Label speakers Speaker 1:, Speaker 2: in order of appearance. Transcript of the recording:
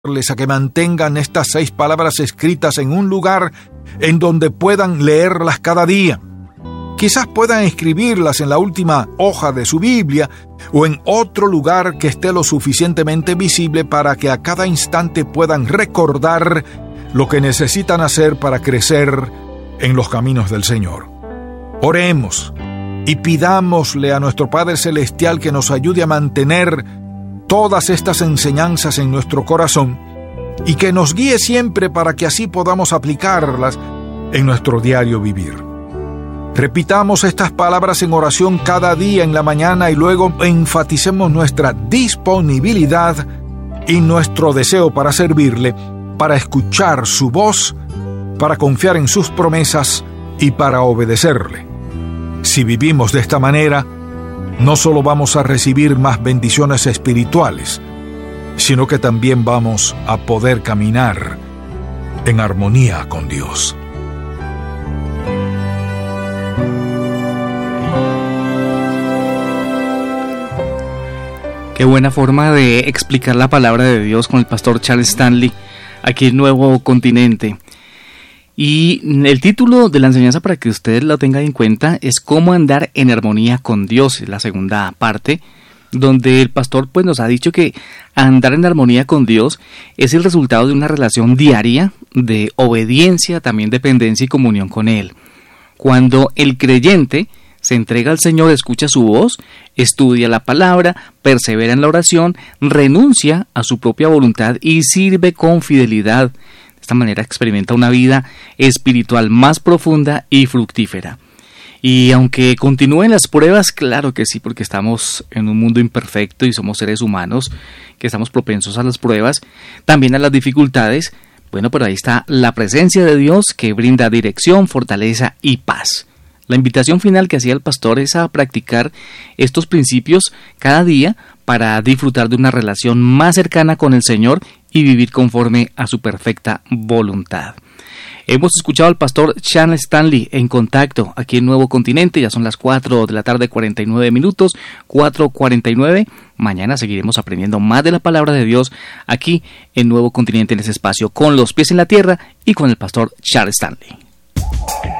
Speaker 1: a que mantengan estas 6 palabras escritas en un lugar en donde puedan leerlas cada día. Quizás puedan escribirlas en la última hoja de su Biblia o en otro lugar que esté lo suficientemente visible para que a cada instante puedan recordar lo que necesitan hacer para crecer en los caminos del Señor. Oremos y pidámosle a nuestro Padre Celestial que nos ayude a mantener todas estas enseñanzas en nuestro corazón y que nos guíe siempre para que así podamos aplicarlas en nuestro diario vivir. Repitamos estas palabras en oración cada día en la mañana y luego enfaticemos nuestra disponibilidad y nuestro deseo para servirle, para escuchar su voz, para confiar en sus promesas y para obedecerle. Si vivimos de esta manera, no solo vamos a recibir más bendiciones espirituales, sino que también vamos a poder caminar en armonía con Dios.
Speaker 2: Qué buena forma de explicar la palabra de Dios con el pastor Charles Stanley aquí en Nuevo Continente. Y el título de la enseñanza, para que ustedes lo tengan en cuenta, es Cómo andar en armonía con Dios, la segunda parte, donde el pastor pues nos ha dicho que andar en armonía con Dios es el resultado de una relación diaria de obediencia, también dependencia y comunión con Él. Cuando el creyente se entrega al Señor, escucha su voz, estudia la palabra, persevera en la oración, renuncia a su propia voluntad y sirve con fidelidad. De esta manera experimenta una vida espiritual más profunda y fructífera. Y aunque continúen las pruebas, claro que sí, porque estamos en un mundo imperfecto y somos seres humanos que estamos propensos a las pruebas, también a las dificultades. Bueno, pero ahí está la presencia de Dios que brinda dirección, fortaleza y paz. La invitación final que hacía el pastor es a practicar estos principios cada día para disfrutar de una relación más cercana con el Señor y vivir conforme a su perfecta voluntad. Hemos escuchado al pastor Charles Stanley en Contacto aquí en Nuevo Continente. Ya son las 4 de la tarde, 49 minutos, 4:49. Mañana seguiremos aprendiendo más de la palabra de Dios aquí en Nuevo Continente, en ese espacio, con los pies en la tierra y con el pastor Charles Stanley.